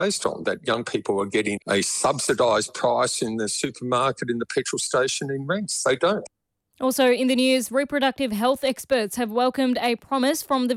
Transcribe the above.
based on that young people are getting a subsidised price in the supermarket, in the petrol station, in rents. They don't. Also in the news, reproductive health experts have welcomed a promise from the